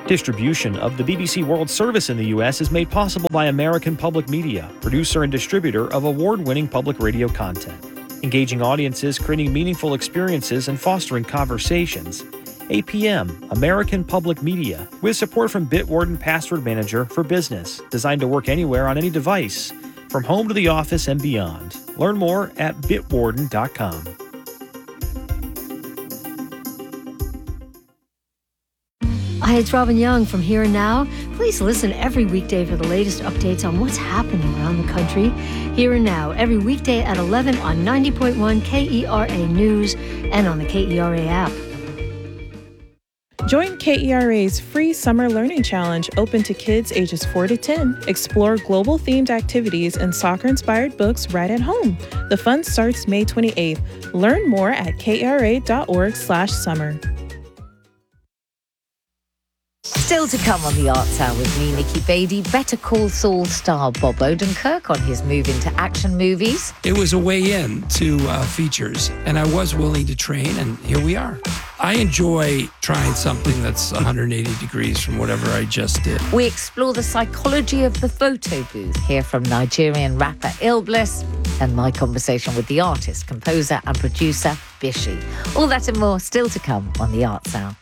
Distribution of the BBC World Service in the U.S. is made possible by American Public Media, producer and distributor of award-winning public radio content. Engaging audiences, creating meaningful experiences, and fostering conversations. APM, American Public Media, with support from Bitwarden Password Manager for Business, designed to work anywhere on any device, from home to the office and beyond. Learn more at bitwarden.com. Hi, it's Robin Young from Here and Now. Please listen every weekday for the latest updates on what's happening around the country. Here and Now, every weekday at 11 on 90.1 KERA News and on the KERA app. Join KERA's free Summer Learning Challenge open to kids ages 4 to 10. Explore global-themed activities and soccer-inspired books right at home. The fun starts May 28th. Learn more at kera.org/summer. Still to come on the Arts Hour with me, Nikki Beattie. Better Call Saul star Bob Odenkirk on his move into action movies. It was a way in to features, and I was willing to train, and here we are. I enjoy trying something that's 180 degrees from whatever I just did. We explore the psychology of the photo booth, hear from Nigerian rapper Illbliss, and my conversation with the artist, composer and producer Bishi. All that and more still to come on the Arts Hour.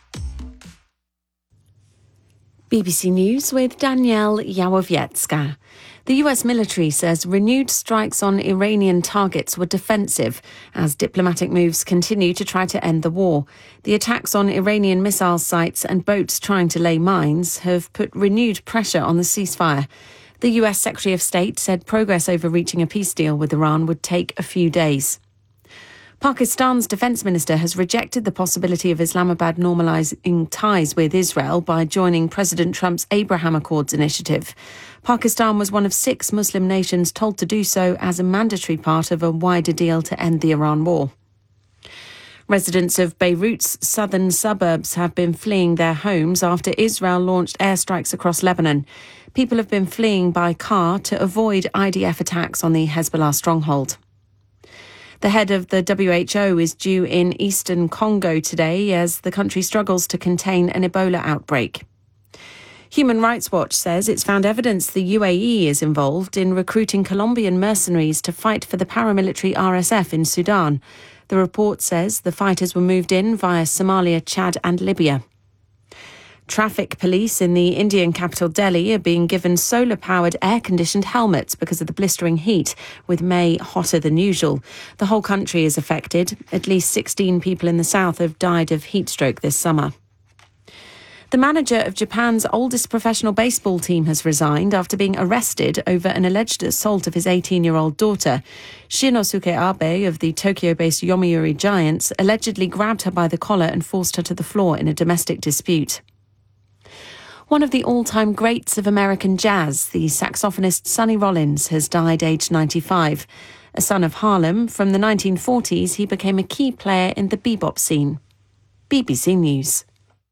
BBC News with Danielle Yawowiecka. The US military says renewed strikes on Iranian targets were defensive as diplomatic moves continue to try to end the war. The attacks on Iranian missile sites and boats trying to lay mines have put renewed pressure on the ceasefire. The US Secretary of State said progress over reaching a peace deal with Iran would take a few days. Pakistan's defence minister has rejected the possibility of Islamabad normalising ties with Israel by joining President Trump's Abraham Accords initiative. Pakistan was one of 6 Muslim nations told to do so as a mandatory part of a wider deal to end the Iran war. Residents of Beirut's southern suburbs have been fleeing their homes after Israel launched airstrikes across Lebanon. People have been fleeing by car to avoid IDF attacks on the Hezbollah stronghold. The head of the WHO is due in eastern Congo today as the country struggles to contain an Ebola outbreak. Human Rights Watch says it's found evidence the UAE is involved in recruiting Colombian mercenaries to fight for the paramilitary RSF in Sudan. The report says the fighters were moved in via Somalia, Chad and Libya. Traffic police in the Indian capital Delhi are being given solar-powered air-conditioned helmets because of the blistering heat, with May hotter than usual. The whole country is affected. At least 16 people in the south have died of heat stroke this summer. The manager of Japan's oldest professional baseball team has resigned after being arrested over an alleged assault of his 18-year-old daughter. Shinosuke Abe of the Tokyo-based Yomiuri Giants allegedly grabbed her by the collar and forced her to the floor in a domestic dispute. One of the all-time greats of American jazz, the saxophonist Sonny Rollins, has died aged 95. A son of Harlem, from the 1940s, he became a key player in the bebop scene. BBC News.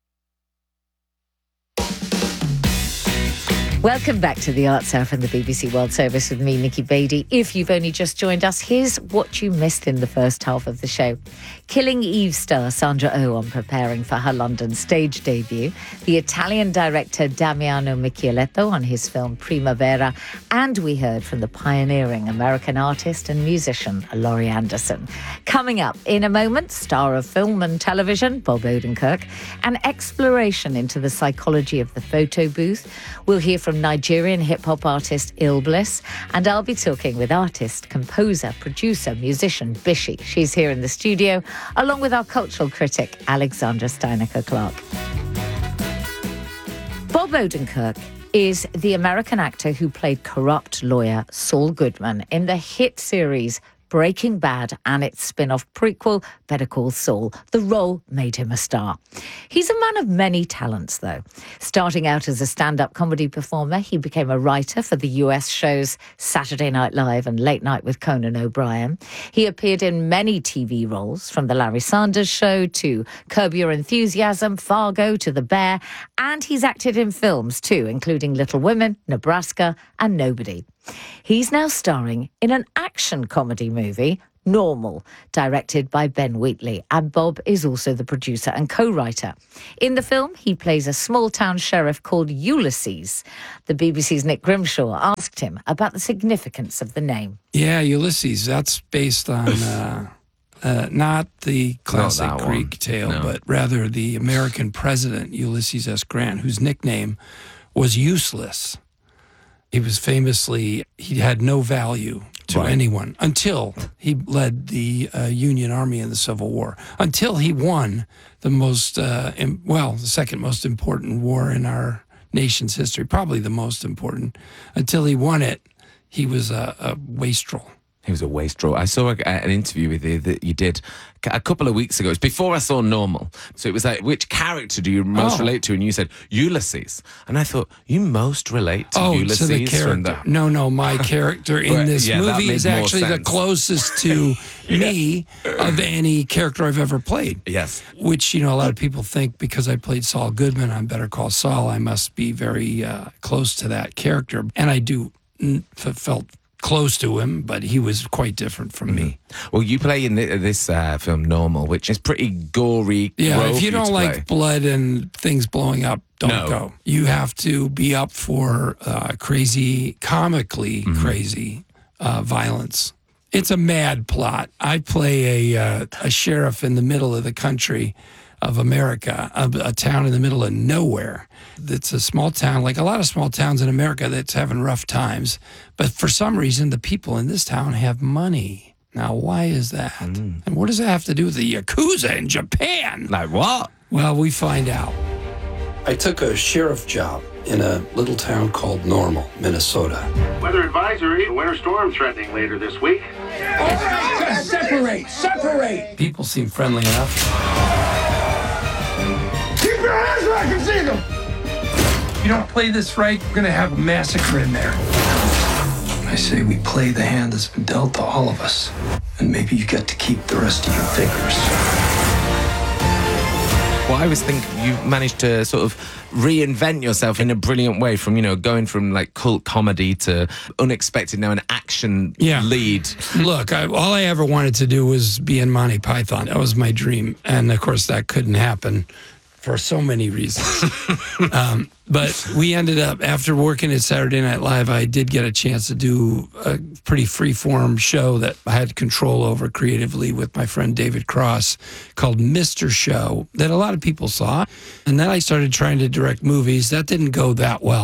Welcome back to the Arts Hour from the BBC World Service with me, Nikki Beattie. If you've only just joined us, here's what you missed in the first half of the show. Killing Eve star Sandra Oh on preparing for her London stage debut, the Italian director Damiano Michieletto on his film Primavera, and we heard from the pioneering American artist and musician Laurie Anderson. Coming up in a moment, star of film and television Bob Odenkirk, an exploration into the psychology of the photo booth. We'll hear from Nigerian hip-hop artist Illbliss, and I'll be talking with artist, composer, producer, musician Bishi. She's here in the studio, along with our cultural critic Alexandra Steinecker-Clark. Bob Odenkirk is the American actor who played corrupt lawyer Saul Goodman in the hit series Breaking Bad and its spin-off prequel, Better Call Saul. The role made him a star. He's a man of many talents, though. Starting out as a stand-up comedy performer, he became a writer for the US shows Saturday Night Live and Late Night with Conan O'Brien. He appeared in many TV roles, from The Larry Sanders Show to Curb Your Enthusiasm, Fargo to The Bear, and he's acted in films too, including Little Women, Nebraska and Nobody. He's now starring in an action comedy movie, Normal, directed by Ben Wheatley, and Bob is also the producer and co-writer. In the film, he plays a small-town sheriff called Ulysses. The BBC's Nick Grimshaw asked him about the significance of the name. Yeah, Ulysses, that's based on not the classic Greek tale, but rather the American president, Ulysses S. Grant, whose nickname was Useless. He was famously, he had no value to anyone until he led the Union Army in the Civil War, until he won the most, the second most important war in our nation's history, probably the most important. Until he won it, he was a wastrel. He was a wastrel. I saw an interview with you that you did a couple of weeks ago. It was before I saw Normal. So it was like, which character do you most relate to? And you said, Ulysses. And I thought, you most relate to Ulysses? To the character. No, my character in this movie is actually the closest to me of any character I've ever played. Yes. Which, a lot of people think because I played Saul Goodman on Better Call Saul, I must be very close to that character. And I felt close to him, but he was quite different from me. Well, you play in this film Normal, which is pretty gory. Yeah, if you don't like blood and things blowing up, don't go. You have to be up for comically crazy violence. It's a mad plot. I play a sheriff in the middle of the country of America, a town in the middle of nowhere. It's a small town, like a lot of small towns in America, that's having rough times. But for some reason, the people in this town have money. Now, why is that? And what does that have to do with the Yakuza in Japan? Like what? Well, we find out. I took a sheriff job in a little town called Normal, Minnesota. Weather advisory, a winter storm threatening later this week. All right, separate! People seem friendly enough. Keep your hands where I can see them! If you don't play this right, we're going to have a massacre in there. I say we play the hand that's been dealt to all of us, and maybe you get to keep the rest of your fingers. Well, I always think you've managed to sort of reinvent yourself in a brilliant way from, going from like cult comedy to unexpected, now an action lead. Look, all I ever wanted to do was be in Monty Python. That was my dream. And of course, that couldn't happen for so many reasons. But we ended up, after working at Saturday Night Live, I did get a chance to do a pretty free-form show that I had control over creatively with my friend David Cross called Mr. Show that a lot of people saw. And then I started trying to direct movies. That didn't go that well.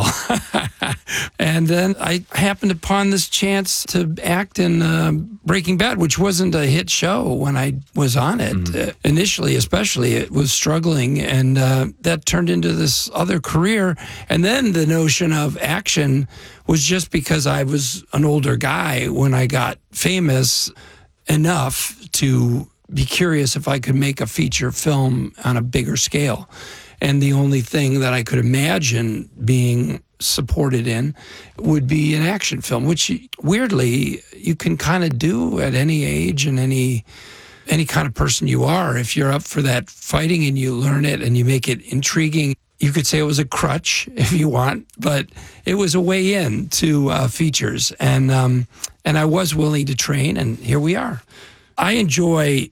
And then I happened upon this chance to act in Breaking Bad, which wasn't a hit show when I was on it. Initially, especially, it was struggling, and that turned into this other career. And then the notion of action was just because I was an older guy when I got famous enough to be curious if I could make a feature film on a bigger scale. And the only thing that I could imagine being supported in would be an action film, which weirdly you can kind of do at any age and any kind of person you are. If you're up for that fighting and you learn it and you make it intriguing, you could say it was a crutch if you want, but it was a way in to features. And I was willing to train, and here we are. I enjoy,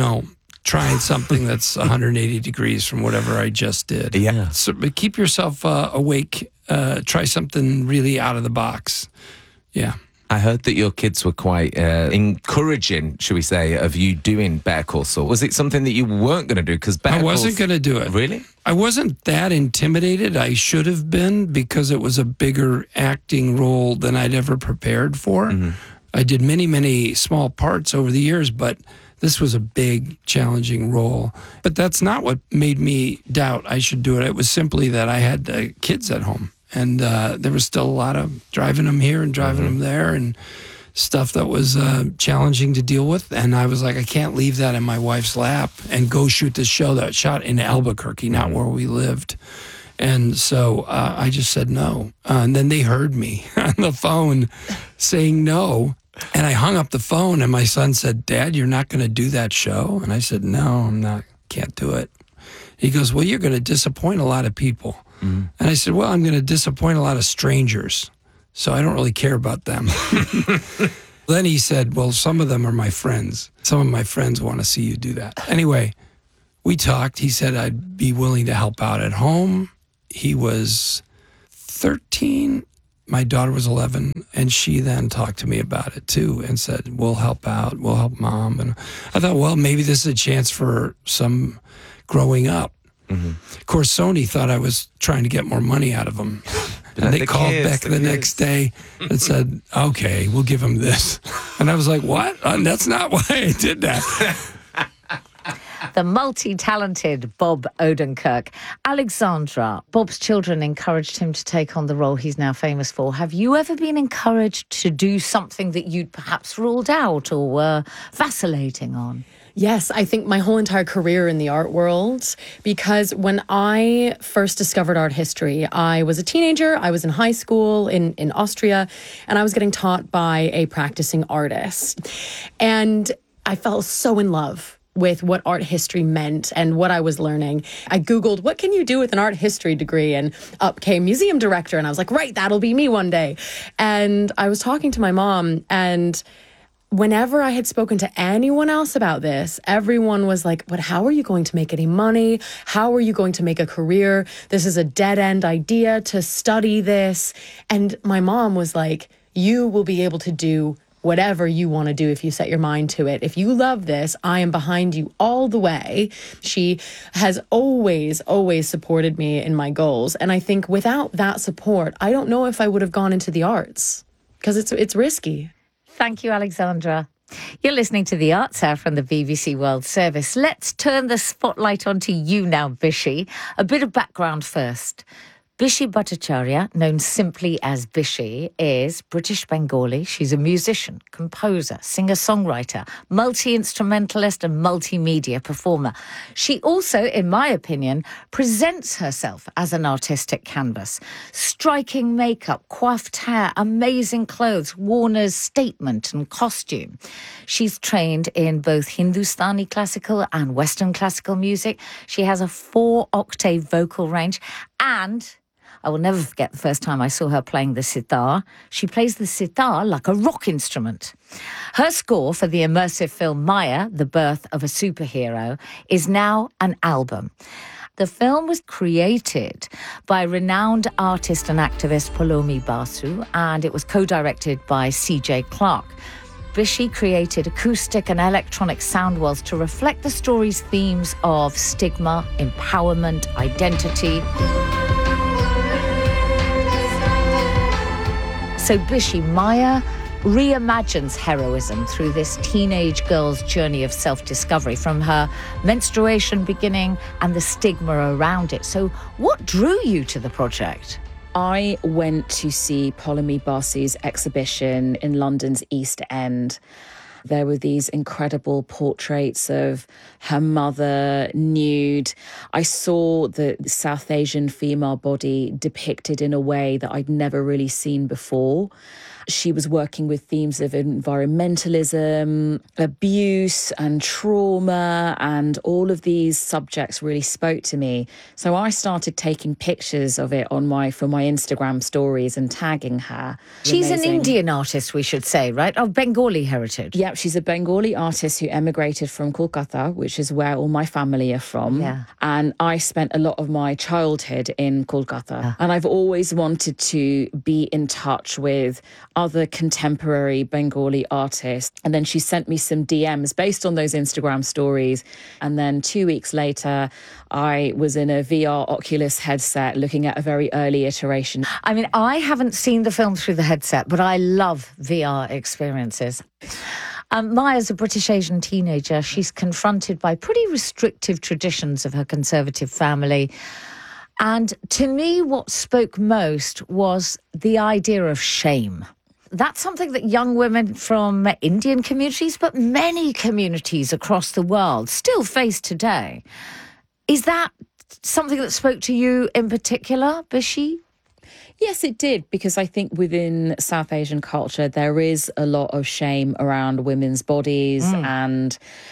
trying something that's 180 degrees from whatever I just did. Yeah. So, but keep yourself awake. Try something really out of the box. Yeah. I heard that your kids were quite encouraging, should we say, of you doing Better Call Saul. Was it something that you weren't going to do? Because I wasn't going to do it. Really? I wasn't that intimidated. I should have been, because it was a bigger acting role than I'd ever prepared for. I did many, many small parts over the years, but this was a big, challenging role. But that's not what made me doubt I should do it. It was simply that I had kids at home. And there was still a lot of driving them here and driving them there and stuff that was challenging to deal with. And I was like, I can't leave that in my wife's lap and go shoot this show that shot in Albuquerque, not where we lived. And so I just said no. And then they heard me on the phone saying no. And I hung up the phone, and my son said, Dad, you're not going to do that show? And I said, no, I'm not. Can't do it. He goes, well, you're going to disappoint a lot of people. And I said, well, I'm going to disappoint a lot of strangers, so I don't really care about them. Then he said, well, some of them are my friends. Some of my friends want to see you do that. Anyway, we talked. He said I'd be willing to help out at home. He was 13. My daughter was 11, and she then talked to me about it too and said, we'll help out, we'll help Mom. And I thought, well, maybe this is a chance for some growing up. Mm-hmm. Of course, Sony thought I was trying to get more money out of them. And they called back the next day and said, okay, we'll give him this. And I was like, what? That's not why I did that. The multi-talented Bob Odenkirk. Alexandra, Bob's children encouraged him to take on the role he's now famous for. Have you ever been encouraged to do something that you'd perhaps ruled out or were vacillating on? Yes, I think my whole entire career in the art world, because when I first discovered art history, I was a teenager, I was in high school in Austria, and I was getting taught by a practicing artist. And I fell so in love with what art history meant and what I was learning. I Googled, what can you do with an art history degree? And up came museum director. And I was like, right, that'll be me one day. And I was talking to my mom, and whenever I had spoken to anyone else about this, everyone was like, but how are you going to make any money? How are you going to make a career? This is a dead-end idea to study this. And my mom was like, you will be able to do whatever you want to do if you set your mind to it. If you love this, I am behind you all the way. She has always supported me in my goals. And I think without that support, I don't know if I would have gone into the arts, because it's risky. Thank you, Alexandra. You're listening to The Arts Hour from the BBC World Service. Let's turn the spotlight onto you now, Bishi. A bit of background first. Bishi Bhattacharya, known simply as Bishi, is British Bengali. She's a musician, composer, singer-songwriter, multi-instrumentalist and multimedia performer. She also, in my opinion, presents herself as an artistic canvas. Striking makeup, coiffed hair, amazing clothes, worn as statement and costume. She's trained in both Hindustani classical and Western classical music. She has a 4-octave vocal range, and I will never forget the first time I saw her playing the sitar. She plays the sitar like a rock instrument. Her score for the immersive film Maya, The Birth of a Superhero, is now an album. The film was created by renowned artist and activist Paulomi Basu, and it was co-directed by C.J. Clarke. Bishi created acoustic and electronic sound worlds to reflect the story's themes of stigma, empowerment, identity. So Bishi, Maya reimagines heroism through this teenage girl's journey of self-discovery, from her menstruation beginning and the stigma around it. So what drew you to the project? I went to see Paulomi Basu's exhibition in London's East End. There were these incredible portraits of her mother, nude. I saw the South Asian female body depicted in a way that I'd never really seen before. She was working with themes of environmentalism, abuse and trauma, and all of these subjects really spoke to me. So I started taking pictures of it for my Instagram stories and tagging her. She's an Indian artist, we should say, right? Of Bengali heritage. Yeah, she's a Bengali artist who emigrated from Kolkata, which is where all my family are from. Yeah. And I spent a lot of my childhood in Kolkata. And I've always wanted to be in touch with other contemporary Bengali artists. And then she sent me some DMs based on those Instagram stories. And then 2 weeks later, I was in a VR Oculus headset looking at a very early iteration. I mean, I haven't seen the film through the headset, but I love VR experiences. Maya's a British Asian teenager. She's confronted by pretty restrictive traditions of her conservative family. And to me, what spoke most was the idea of shame. That's something that young women from Indian communities, but many communities across the world still face today. Is that something that spoke to you in particular, Bishi? Yes, it did, because I think within South Asian culture, there is a lot of shame around women's bodies and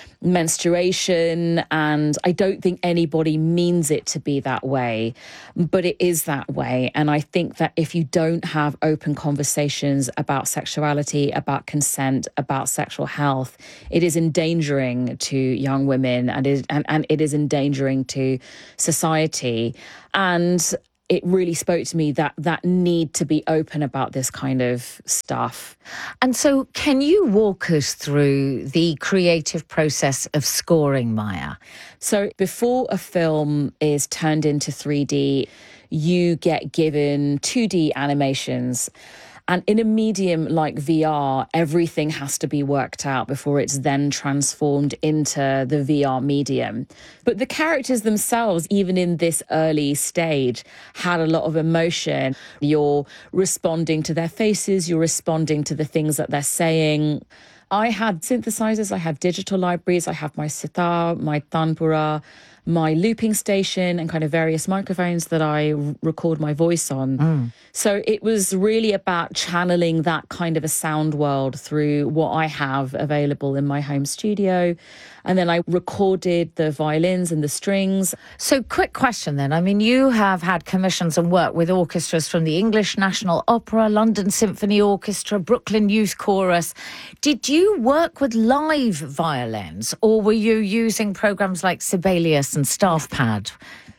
menstruation. And I don't think anybody means it to be that way, but it is that way. And I think that if you don't have open conversations about sexuality, about consent, about sexual health, it is endangering to young women and it is endangering to society. And it really spoke to me that need to be open about this kind of stuff. And so can you walk us through the creative process of scoring, Maya? So before a film is turned into 3D, you get given 2D animations. And in a medium like VR, everything has to be worked out before it's then transformed into the VR medium. But the characters themselves, even in this early stage, had a lot of emotion. You're responding to their faces, you're responding to the things that they're saying. I had synthesizers, I have digital libraries, I have my sitar, my tanpura, my looping station and kind of various microphones that I record my voice on. So it was really about channeling that kind of a sound world through what I have available in my home studio. And then I recorded the violins and the strings. So quick question then. I mean, you have had commissions and work with orchestras from the English National Opera, London Symphony Orchestra, Brooklyn Youth Chorus. Did you work with live violins or were you using programs like Sibelius and StaffPad?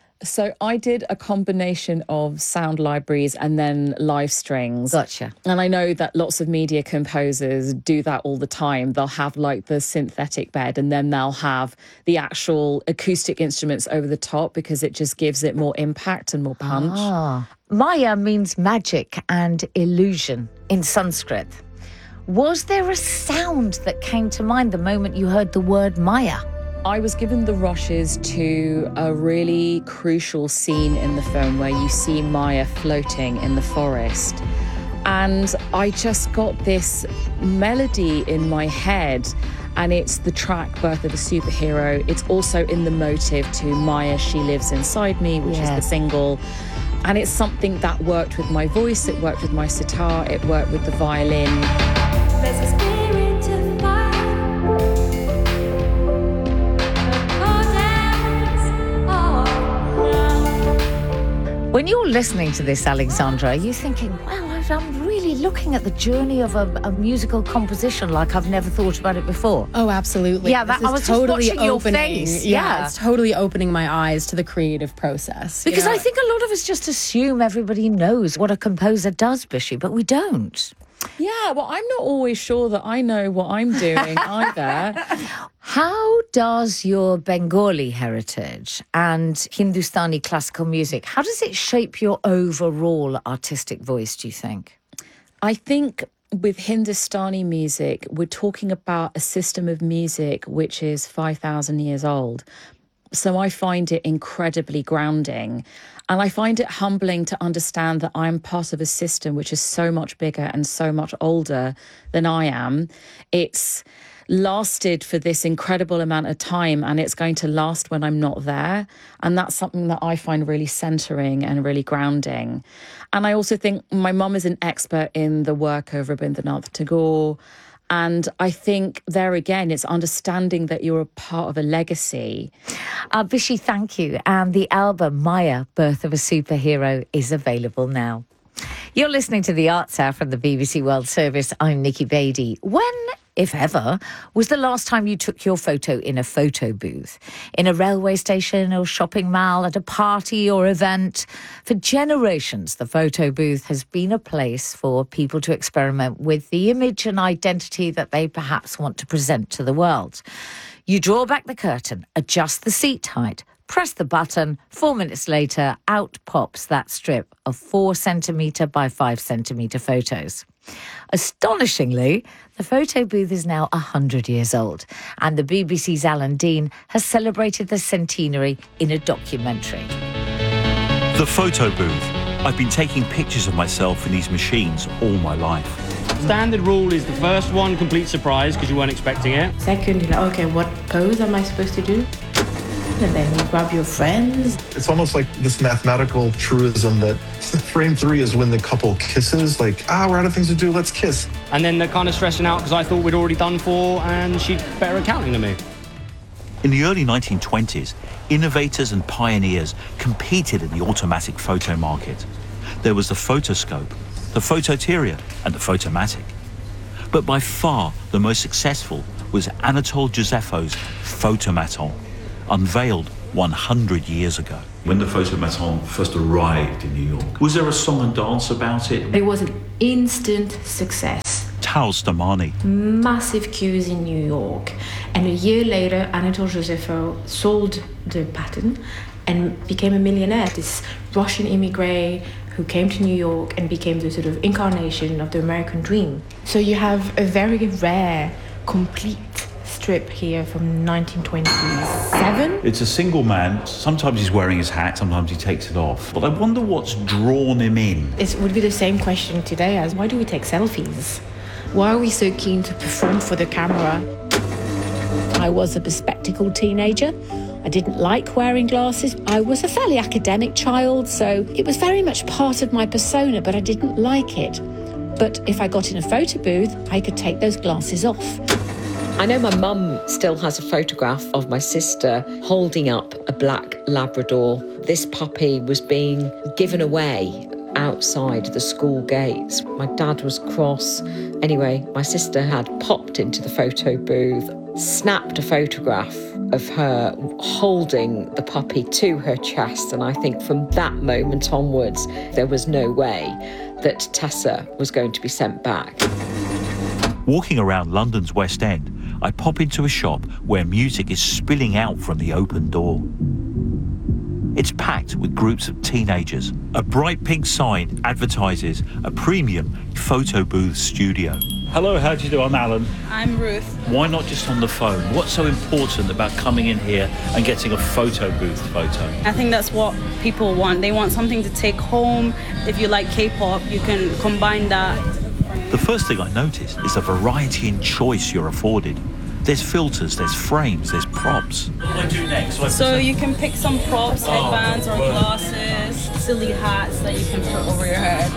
So I did a combination of sound libraries and then live strings. Gotcha. And I know that lots of media composers do that all the time. They'll have like the synthetic bed and then they'll have the actual acoustic instruments over the top because it just gives it more impact and more punch. Maya means magic and illusion in Sanskrit. Was there a sound that came to mind the moment you heard the word Maya? I was given the rushes to a really crucial scene in the film where you see Maya floating in the forest. And I just got this melody in my head, and it's the track Birth of a Superhero. It's also in the motive to Maya, She Lives Inside Me, which is the single. And it's something that worked with my voice, it worked with my sitar, it worked with the violin. There's a spirit of fire. When you're listening to this, Alexandra, are you thinking, wow, I'm really looking at the journey of a musical composition like I've never thought about it before? Oh, absolutely. Yeah, I was totally just watching your face. Yeah, it's totally opening my eyes to the creative process. Because I think a lot of us just assume everybody knows what a composer does, Bishi, but we don't. Yeah, well, I'm not always sure that I know what I'm doing either. How does your Bengali heritage and Hindustani classical music, how does it shape your overall artistic voice, do you think? I think with Hindustani music, we're talking about a system of music which is 5,000 years old. So I find it incredibly grounding. And I find it humbling to understand that I'm part of a system which is so much bigger and so much older than I am. It's lasted for this incredible amount of time and it's going to last when I'm not there. And that's something that I find really centering and really grounding. And I also think my mum is an expert in the work of Rabindranath Tagore. And I think there again, it's understanding that you're a part of a legacy. Bishi, thank you. And the album Maya, Birth of a Superhero is available now. You're listening to The Arts Hour from the BBC World Service. I'm Nikki Beattie. When, if ever, was the last time you took your photo in a photo booth? In a railway station or shopping mall, at a party or event? For generations, the photo booth has been a place for people to experiment with the image and identity that they perhaps want to present to the world. You draw back the curtain, adjust the seat height, press the button, 4 minutes later, out pops that strip of 4 centimetre by 5 centimetre photos. Astonishingly, the photo booth is now 100 years old, and the BBC's Alan Dean has celebrated the centenary in a documentary. The photo booth. I've been taking pictures of myself in these machines all my life. Standard rule is the first one, complete surprise, because you weren't expecting it. Second, okay, what pose am I supposed to do? and then you grab your friends. It's almost like this mathematical truism that frame 3 is when the couple kisses, like, we're out of things to do, let's kiss. And then they're kind of stressing out because I thought we'd already done 4 and she's better at counting than me. In the early 1920s, innovators and pioneers competed in the automatic photo market. There was the photoscope, the phototeria, and the photomatic. But by far the most successful was Anatole Josepho's Photomaton, unveiled 100 years ago. When the Photomaton first arrived in New York, was there a song and dance about it? It was an instant success. Tal Stamani. Massive queues in New York. And a year later, Anatole Josepho sold the patent and became a millionaire. This Russian immigrant who came to New York and became the sort of incarnation of the American dream. So you have a very rare, complete strip here from 1927. It's a single man. Sometimes he's wearing his hat, sometimes he takes it off. But I wonder what's drawn him in. It would be the same question today as, why do we take selfies? Why are we so keen to perform for the camera? I was a bespectacled teenager. I didn't like wearing glasses. I was a fairly academic child, so it was very much part of my persona, but I didn't like it. But if I got in a photo booth, I could take those glasses off. I know my mum still has a photograph of my sister holding up a black Labrador. This puppy was being given away outside the school gates. My dad was cross. Anyway, my sister had popped into the photo booth, snapped a photograph of her holding the puppy to her chest, and I think from that moment onwards, there was no way that Tessa was going to be sent back. Walking around London's West End, I pop into a shop where music is spilling out from the open door. It's packed with groups of teenagers. A bright pink sign advertises a premium photo booth studio. Hello, how do you do? I'm Alan. I'm Ruth. Why not just on the phone? What's so important about coming in here and getting a photo booth photo? I think that's what people want. They want something to take home. If you like K-pop, you can combine that. The first thing I noticed is the variety and choice you're afforded. There's filters, there's frames, there's props. What do I do next? So you can pick some props, headbands or glasses, silly hats that you can put over your head.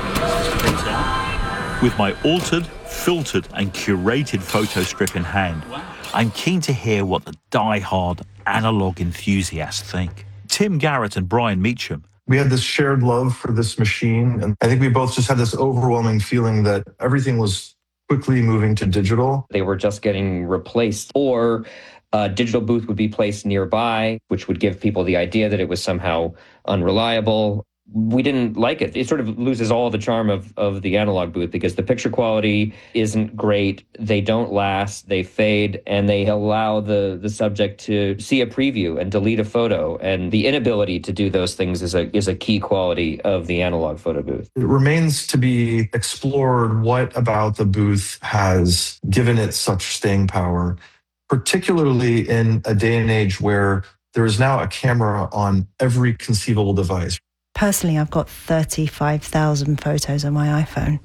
With my altered, filtered and curated photo strip in hand, I'm keen to hear what the die-hard analog enthusiasts think. Tim Garrett and Brian Meacham. We had this shared love for this machine, and I think we both just had this overwhelming feeling that everything was quickly moving to digital. They were just getting replaced, or a digital booth would be placed nearby, which would give people the idea that it was somehow unreliable. We didn't like it. It sort of loses all the charm of the analog booth because the picture quality isn't great. They don't last, they fade, and they allow the subject to see a preview and delete a photo. And the inability to do those things is a key quality of the analog photo booth. It remains to be explored what about the booth has given it such staying power, particularly in a day and age where there is now a camera on every conceivable device. Personally, I've got 35,000 photos on my iPhone.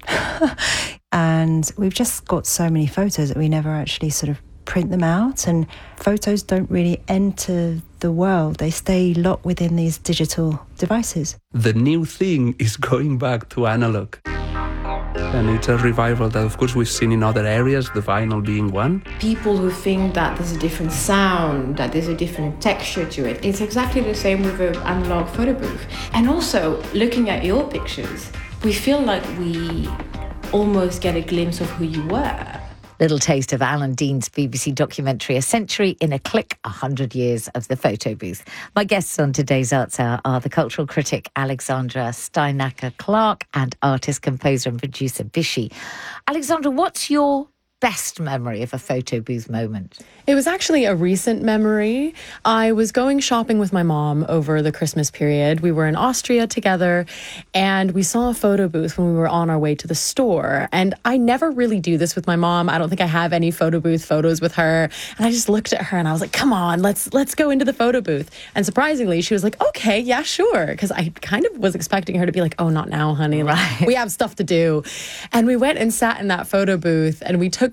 And we've just got so many photos that we never actually sort of print them out. And photos don't really enter the world. They stay locked within these digital devices. The new thing is going back to analog. And it's a revival that, of course, we've seen in other areas, the vinyl being one. People who think that there's a different sound, that there's a different texture to it, it's exactly the same with an analog photo booth. And also, looking at your pictures, we feel like we almost get a glimpse of who you were. Little taste of Alan Dean's BBC documentary, A Century in a Click, 100 Years of the Photo Booth. My guests on today's Arts Hour are the cultural critic Alexandra Steinacker-Clark and artist, composer and producer Bishi. Alexandra, what's your best memory of a photo booth moment? It was actually a recent memory. I was going shopping with my mom over the Christmas period. We were in Austria together and we saw a photo booth when we were on our way to the store. And I never really do this with my mom. I don't think I have any photo booth photos with her. And I just looked at her and I was like, come on, let's go into the photo booth. And surprisingly, she was like, okay, yeah, sure. Because I kind of was expecting her to be like, oh, not now, honey. Like, we have stuff to do. And we went and sat in that photo booth and we took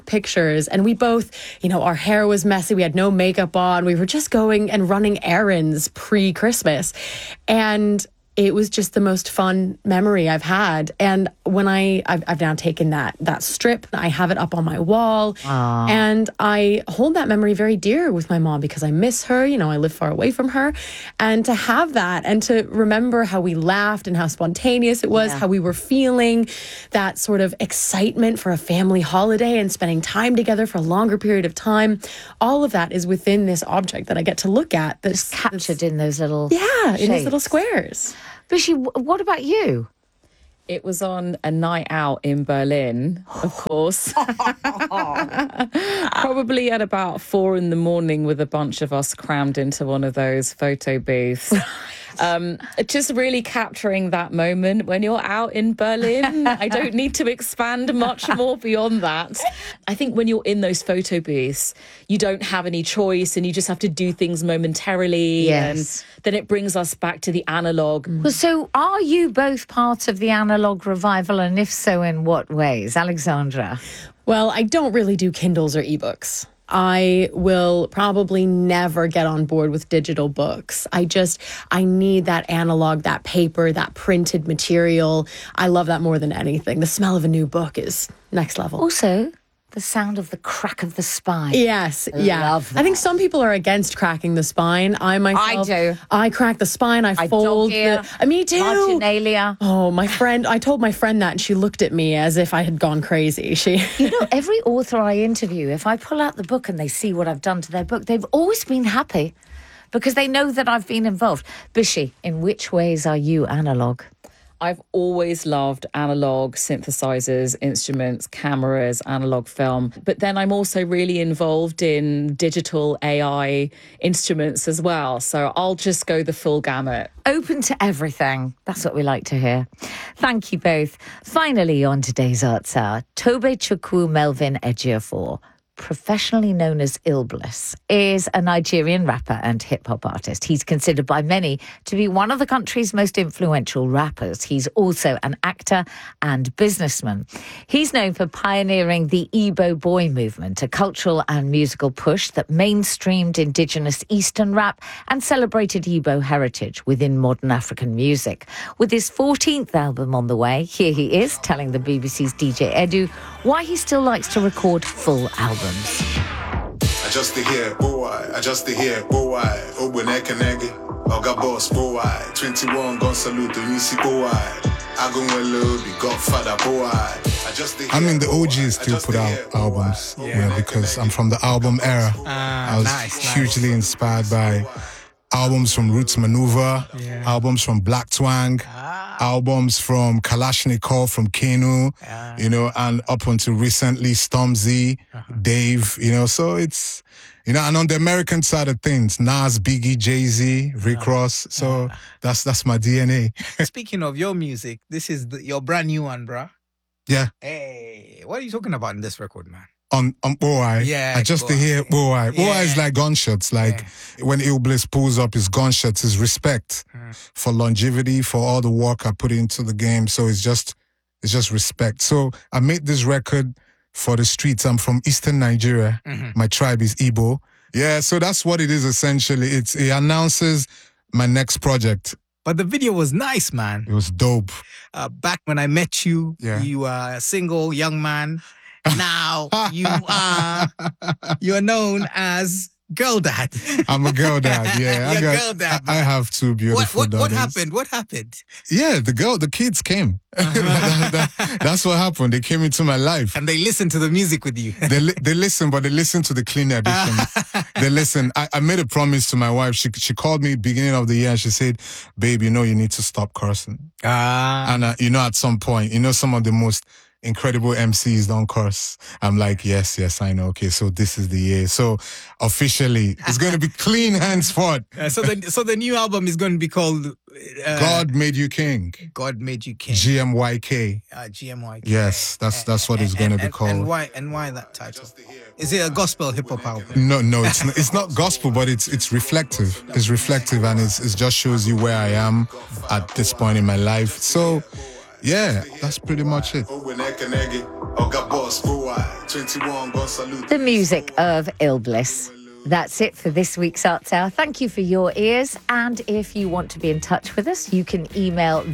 took pictures, and we both, our hair was messy. We had no makeup on. We were just going and running errands pre-Christmas. And it was just the most fun memory I've had. And when I've now taken that strip, I have it up on my wall. Aww. And I hold that memory very dear with my mom because I miss her. I live far away from her. And to have that and to remember how we laughed and how spontaneous it was, how we were feeling, that sort of excitement for a family holiday and spending time together for a longer period of time, all of that is within this object that I get to look at. That's captured in those little in shapes. these little squares. Bishi, what about you? It was on a night out in Berlin, of course. Probably at about 4 a.m. with a bunch of us crammed into one of those photo booths. Just really capturing that moment when you're out in Berlin. I don't need to expand much more beyond that. I think when you're in those photo booths, you don't have any choice and you just have to do things momentarily. Yes. And then it brings us back to the analog. Well, so are you both part of the analog revival? And if so, in what ways? Alexandra? Well, I don't really do Kindles or ebooks. I will probably never get on board with digital books. I need that analog, that paper, that printed material. I love that more than anything. The smell of a new book is next level. Also, the sound of the crack of the spine. Yes, Love that. I think some people are against cracking the spine. I myself, do. I crack the spine. I fold. Me too. Marginalia. Oh, my friend. I told my friend that, and she looked at me as if I had gone crazy. Every author I interview, if I pull out the book and they see what I've done to their book, they've always been happy because they know that I've been involved. Bishi, in which ways are you analog? I've always loved analog synthesizers, instruments, cameras, analog film. But then I'm also really involved in digital AI instruments as well. So I'll just go the full gamut. Open to everything. That's what we like to hear. Thank you both. Finally, on today's Arts Hour, Tobe Chukwu Melvin Ejiofor, professionally known as Illbliss, is a Nigerian rapper and hip-hop artist. He's considered by many to be one of the country's most influential rappers. He's also an actor and businessman. He's known for pioneering the Igbo Boy movement, a cultural and musical push that mainstreamed indigenous Eastern rap and celebrated Igbo heritage within modern African music. With his 14th album on the way, here he is telling the BBC's DJ Edu why he still likes to record full albums. I just to hear boy, Obunekenegi, Oga Boss boy, 21 gon salute Nisi boy, Agunwelo the Godfather boy. I mean the OGs still put out albums, because I'm from the album era. I was hugely inspired by albums from Roots Maneuver, albums from Black Twang, albums from Kalashnikov, from Kenu, and up until recently Stormzy, Dave, so it's, and on the American side of things, Nas, Biggie, Jay-Z, Rick Ross, so that's my DNA. Speaking of your music, this is your brand new one, bruh. Yeah. Hey, what are you talking about in this record, man? On Boy, I just to hear Boy. Boy is like gunshots. Like when Illbliss pulls up his gunshots, his respect for longevity, for all the work I put into the game. So it's just respect. So I made this record for the streets. I'm from Eastern Nigeria. My tribe is Igbo. Yeah, so that's what it is essentially. It announces my next project. But the video was nice, man. It was dope. Back when I met you, you were a single young man. Now you're known as Girl Dad. I'm a girl dad, yeah. Girl Dad. I have two beautiful daughters. What happened? Yeah, the kids came. That's what happened. They came into my life. And they listened to the music with you. They listen, but they listen to the clean edition. They listen. I made a promise to my wife. She called me beginning of the year and she said, babe, you need to stop cursing. And at some point, some of the most incredible MCs don't curse. I'm like, yes, I know. Okay, so this is the year. So officially, it's going to be clean henceforth. So the new album is going to be called God Made You King. God Made You King. GMYK. GMYK. Yes, that's what it's going to be called. And why that title? Is it a gospel hip hop album? No, it's not gospel, but it's reflective. It's reflective, and it just shows you where I am at this point in my life. So. Yeah, that's pretty much it. Oga Boss, worldwide. 21, gon' salute. The music of Ill Bliss. That's it for this week's Arts Hour. Thank you for your ears. And if you want to be in touch with us, you can email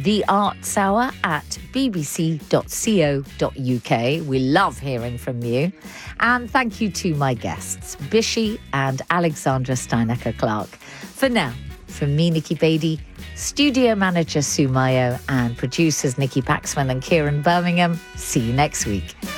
theartshour@bbc.co.uk. We love hearing from you. And thank you to my guests, Bishi and Alexandra Steinecker-Clark. For now, from me, Nikki Beattie, studio manager Sue Mayo, and producers Nikki Paxman and Kieran Birmingham, see you next week.